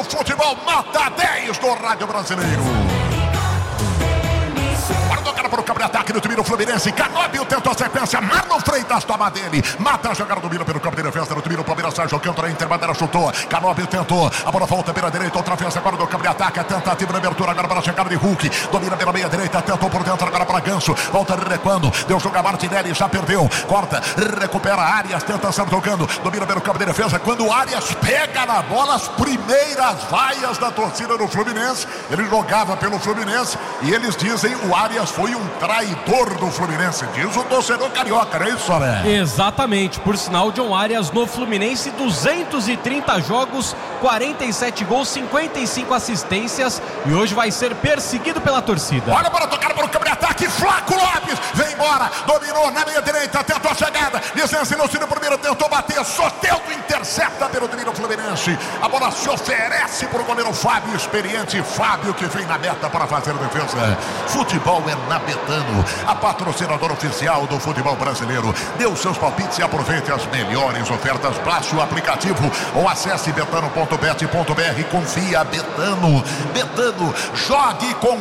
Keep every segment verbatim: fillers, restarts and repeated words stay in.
futebol nota dez do Rádio Brasileiro. Para o contra-ataque do time do Fluminense. Canóbio tentou a sequência. Marlon Freitas toma dele. Mata a jogada do Miro pelo campo de defesa do time do Palmeiras. Sérgio Alcântara, Interbandeira chutou. Canóbio tentou. A bola volta pela direita. Outra vez agora do campo de ataque. A tentativa de abertura agora para a chegada de Hulk. Domina pela meia direita. Tentou por dentro agora para Ganso. Volta recuando. Deu jogo a Martinelli. Já perdeu. Corta. Recupera Arias. Tenta estar tocando. Domina pelo campo de defesa. Quando o Arias pega na bola, as primeiras vaias da torcida do Fluminense. Ele jogava pelo Fluminense. E eles dizem o Arias foi um traidor do Fluminense, diz o torcedor carioca, não é isso, né? Exatamente, por sinal, John Arias no Fluminense, duzentos e trinta jogos, quarenta e sete gols, cinquenta e cinco assistências, e hoje vai ser perseguido pela torcida. Olha para tocar para o campo de ataque, Flaco Lopes, vem embora, dominou na meia direita, tentou a chegada, licença, no segundo primeiro, tentou bater, Soteldo intercepta pelo time do Fluminense, a bola se oferece para o goleiro Fábio, experiente Fábio, que vem na meta para fazer a defesa. Futebol é na Betano, a patrocinadora oficial do futebol brasileiro. Dê os seus palpites e aproveite as melhores ofertas. Baixe o aplicativo ou acesse betano ponto bet ponto br. Confia, Betano. Betano, jogue com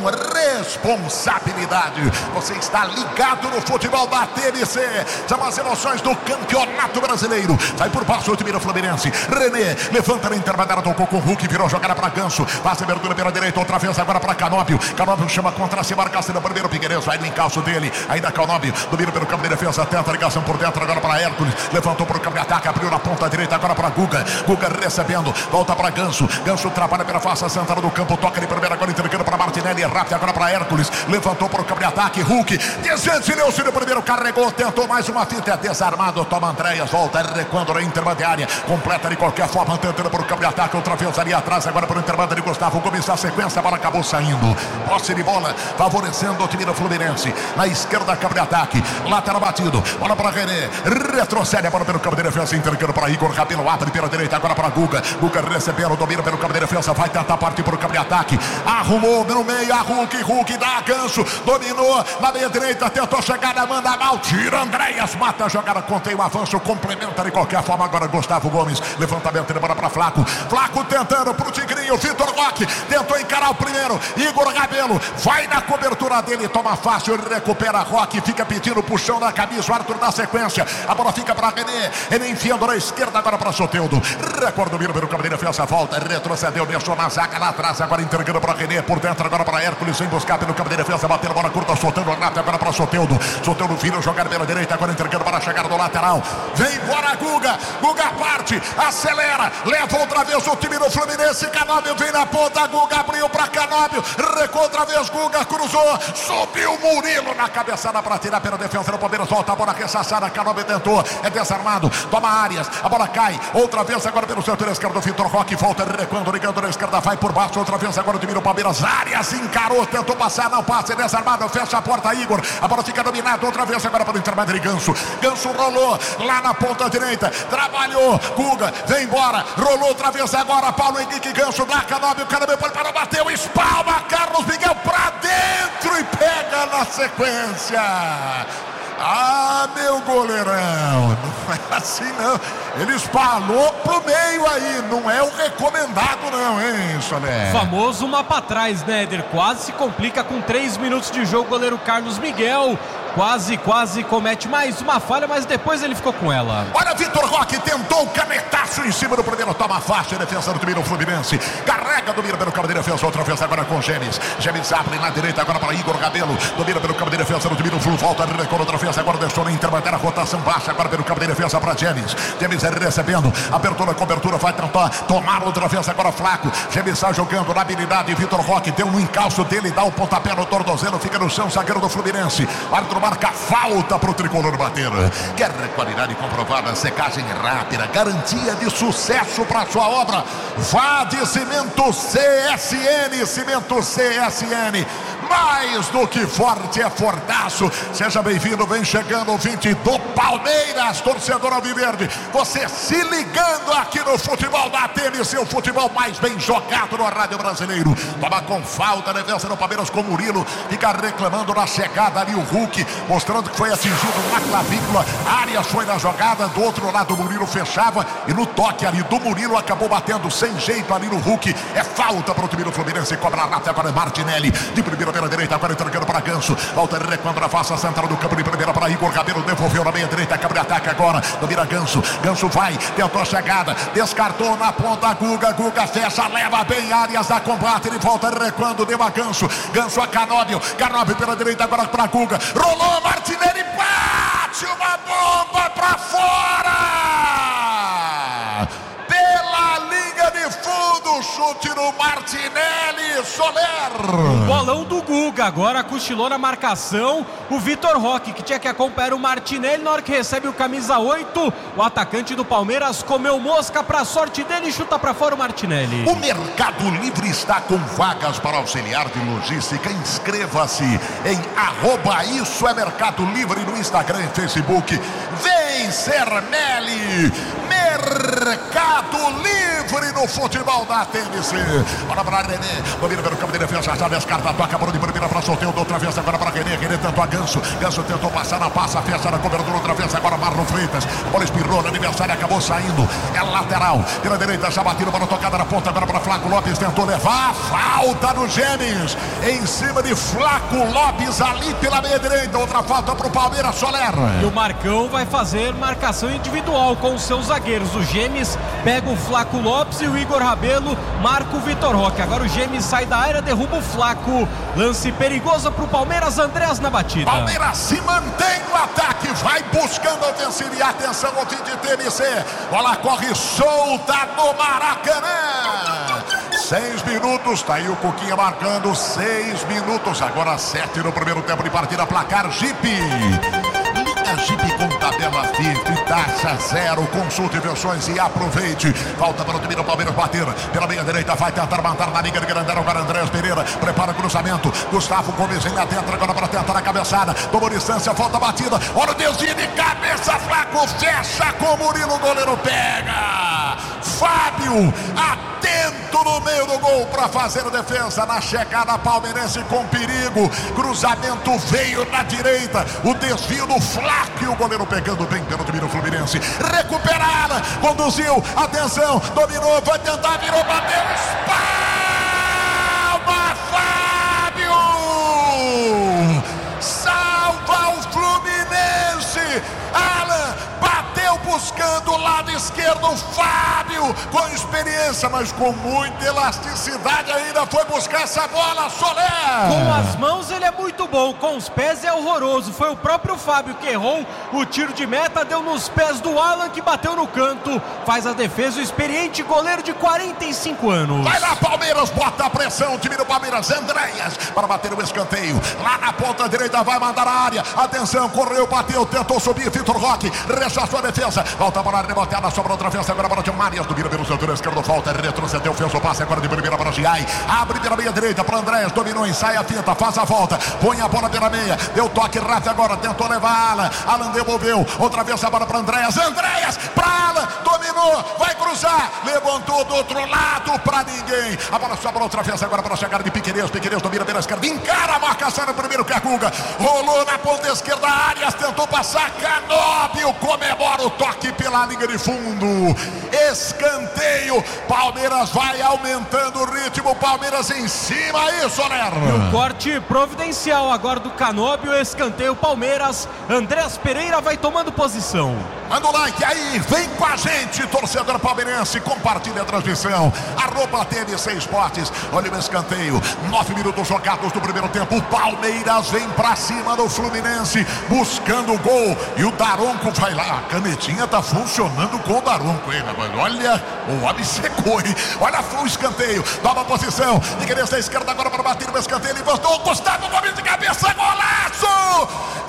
responsabilidade. Você está ligado no futebol da T N C. São as emoções do Campeonato Brasileiro. Sai por baixo o time do Fluminense. René levanta na intermediária, tocou com o Hulk, virou jogada para Ganso. Passa a abertura pela direita, outra vez agora para Canóbio. Canóbio chama contra se marcação no primeiro. Figueiredo vai no encalço dele. Ainda Canóbio domina pelo campo de defesa. Tenta a ligação por dentro agora para Hércules. Levantou para o campo de ataque. Abriu na ponta direita agora para Guga. Guga recebendo. Volta para Ganso. Ganso trabalha pela face central do campo. Toca de primeira agora entregando para Martinelli. Rápido agora para Hércules. Levantou para o campo de ataque. Hulk. Desvencilhou o primeiro. Carregou. Tentou mais uma fita. É desarmado. Toma Andréas. Volta recuando na intermediária. Completa de qualquer forma. Tentando para o campo de ataque. Outra vez ali atrás. Agora para o intermediário de Gustavo Gomes. A sequência. A bola acabou saindo. Posse de bola. Favorecendo o time do Fluminense. Na esquerda, campo de ataque. Lateral batido. Bola para René. Retrocede a bola pelo campo de defesa. Entregando para Igor Rabelo. Abre pela direita. Agora para Guga. Guga recebendo. Domina pelo campo de defesa. Vai tentar partir para o campo de ataque. Arrumou no meio. A Hulk. Hulk dá Ganso. Dominou na meia direita. Tentou chegada. Manda mal. Tira Andréas. Mata a jogada. Contém o avanço. Complementa de qualquer forma. Agora Gustavo Gomes. Levantamento de bola para Flaco. Flaco tentando para o Tigrinho. Vitor Roque. Tentou encarar o primeiro. Igor Rabelo. Vai na cobertura dele. Toma fácil. Recupera Roque. Fica pedindo puxão na camisa. O Arthur na sequência. A bola fica para René. René enfiando na esquerda agora para Soteldo. Recorda o Miro pelo campo de defesa. Volta. Retrocedeu. Deixou na zaga lá atrás. Agora entregando para René. Por dentro agora para Hércules. Sem buscar pelo campo de defesa. Batendo bola curta. Soltando o rápido agora para Soteldo. Soteldo vira jogar pela direita. Agora entregando para a chegada do lateral. Vem embora Guga. Guga parte. Acelera. Leva outra vez o time do Fluminense. Canóbio vem na ponta. Guga abriu para Canóbio. Recua outra vez. Guga cruzou. Subiu Murilo na cabeçada para tirar pela defesa do Palmeiras. Volta a bola ressaçada. Canóbio tentou. É desarmado. Toma Arias. A bola cai. Outra vez agora pelo setor esquerdo. Vitor Roque volta recuando. Ligando na esquerda. Vai por baixo. Outra vez agora o time do Palmeiras. Arias encarou. Tentou passar. Não passa. É desarmado. Fecha a porta. Igor. A bola fica dominada. Outra vez agora para o intermédio de Ganso. Ganso rolou lá na ponta direita. Trabalhou. Guga. Vem embora. Rolou outra vez agora. Paulo Henrique Ganso. Dá Canóbio. Canóbio pode para bateu. Espalma. Carlos Miguel para dentro. E pega na sequência. Ah, meu goleirão, não é assim não. Ele espalhou pro meio aí, não é o recomendado não, hein, Soné? Famoso uma pra trás, né, Éder? Quase se complica com três minutos de jogo, goleiro Carlos Miguel. Quase, quase comete mais uma falha, mas depois ele ficou com ela. Olha, Vitor Roque tentou o canetaço em cima do primeiro, toma faixa, defesa do time do Fluminense. Carrega, domina pelo campo de defesa, outra vez agora com Gemes. Gemes abre na direita agora para Igor Rabelo. Domina pelo campo de defesa do time do Flu, volta, recorre outra vez, agora deixou na interbateira, rotação baixa, agora pelo campo de defesa para Gemes. Gemes recebendo, abertura, cobertura, vai tentar tomar outra vez agora Flaco. Gemes está jogando na habilidade, Vitor Roque deu no encalço dele, dá o pontapé no tornozelo, fica no chão, zagueiro do Fluminense. Árbitro marca falta para o tricolor bater. Quer qualidade comprovada, secagem rápida, garantia de sucesso para sua obra? Vá de Cimento C S N, Cimento C S N. mais do que forte, é fortaço. Seja bem-vindo, vem chegando o vinte do Palmeiras, torcedor alviverde. Você se ligando aqui no futebol da T N C, o futebol mais bem jogado no rádio brasileiro. Toma com falta, defesa no Palmeiras com Murilo, fica reclamando na chegada ali o Hulk, mostrando que foi atingido na clavícula. Arias foi na jogada, do outro lado o Murilo fechava e no toque ali do Murilo acabou batendo sem jeito ali no Hulk. É falta para o time do Fluminense, cobra a rata agora é Martinelli, de primeira pela direita, agora entregando para Ganso, volta recuando na face central do campo, de primeira para Igor Rabelo, devolveu na meia direita, cabe ataque agora, domina Ganso, Ganso vai, tentou a chegada, descartou na ponta, Guga, Guga fecha, leva bem Arias a combate, ele volta recuando, deu a Ganso, Ganso a Canóbio, Canóbio pela direita agora para Guga, rolou Martinelli, bate uma bomba para fora, pela linha de fundo, chute no Martinelli, Soler. O bolão do Guga, agora cochilou na marcação o Vitor Roque, que tinha que acompanhar o Martinelli. Na hora que recebe o camisa oito, o atacante do Palmeiras comeu mosca pra sorte dele e chuta pra fora o Martinelli. O Mercado Livre está com vagas para auxiliar de logística. Inscreva-se em arroba Isso é Mercado Livre no Instagram e Facebook. Vem ser Meli, Mercado Livre no futebol da T N C. Bora para René, domina pelo campo de defesa, já descarta, toca por de primeira para sorteio, da outra vez agora para René, René tentou a Ganso, Ganso tentou passar na passa, fecha na cobertura, outra vez agora Marlon Freitas, a bola espirrou no aniversário, acabou saindo, é lateral, pela direita, já batido, para tocada na ponta, agora para Flaco Lopes, tentou levar, falta no Gêmeos, em cima de Flaco Lopes, ali pela meia direita, outra falta para o Palmeiras, Soler. E o Marcão vai fazer marcação individual com os seus zagueiros, o Gêmeos pega o Flaco Lopes e o Igor Rabelo marca o Vitor Roque, agora o Gêmeos sai da área, derruba o Flaco, lance perigoso pro Palmeiras, Andreas na batida. Palmeiras se mantém no ataque, vai buscando a ofensiva e atenção ao time de T N C, bola corre solta no Maracanã. Seis minutos, tá aí o Cuquinha marcando, seis minutos, agora sete no primeiro tempo de partida, placar Jeep. Linha Jeep com tabela Fiat, taxa zero, consulte versões e aproveite. Falta para o time do Palmeiras bater, pela meia direita vai tentar matar na linha de Grandão, agora Andrés Pereira, prepara o cruzamento, Gustavo Gomes vem lá dentro agora para tentar a cabeçada, tomou distância, falta a batida, olha o desvio de cabeça, Flaco fecha com o Murilo, o goleiro pega, Fábio, atento no meio do gol para fazer a defesa, na chegada palmeirense com perigo, cruzamento veio na direita, o desvio do Flaco e o goleiro pegando bem pelo time do Fluminense, recuperada, conduziu, atenção, dominou, vai tentar, virou, bateu, espalma, Fábio, salva o Fluminense, Alan, bateu buscando o lado esquerdo, Fábio, com experiência, mas com muita elasticidade ainda, foi buscar essa bola, Soler. Com as mãos ele é muito bom, com os pés é horroroso, foi o próprio Fábio que errou o tiro de meta, deu nos pés do Alan que bateu no canto, faz a defesa, o experiente goleiro de quarenta e cinco anos. Vai lá Palmeiras, bota a pressão, o time do Palmeiras, Andréas, para bater o escanteio, lá na ponta direita vai mandar a área, atenção, correu, bateu, tentou subir, Vitor Roque, rechaçou a defesa, volta para a rebotada, sobra outra vez, agora para o John Marias, domina pelo setor esquerdo, falta, retrocedeu, fez o passe agora de primeira para Giai, abre pela meia direita para Andréas, dominou, ensaia a finta, faz a volta, põe a bola pela meia, deu toque rápido agora, tentou levar Alan, Alan devolveu, outra vez a bola para Andréas, Andréas, para Alan, dominou, vai cruzar, levantou do outro lado para ninguém, a bola sobra outra vez agora para a chegada de Piqueires, Piqueires domina pela esquerda, encara a marcação no primeiro que a Guga, rolou na ponta esquerda, Arias tentou passar, Canóbio comemora o toque pela linha de fundo, escanteio, Palmeiras vai aumentando o ritmo, Palmeiras em cima aí, Soler. E o corte providencial agora do Canóbio, escanteio Palmeiras, Andrés Pereira vai tomando posição. Manda o like aí, vem com a gente, torcedor palmeirense, compartilha a transmissão, arroba T N C Esportes, olha o escanteio, nove minutos jogados do primeiro tempo, o Palmeiras vem pra cima do Fluminense, buscando o gol, e o Daronco vai lá, a canetinha tá funcionando com o Daronco, hein, rapaz? Olha, o homem secou, hein? Olha o escanteio, toma posição, de querer da esquerda agora para bater no escanteio, ele levantou, Gustavo Gomes de cabeça, golaço!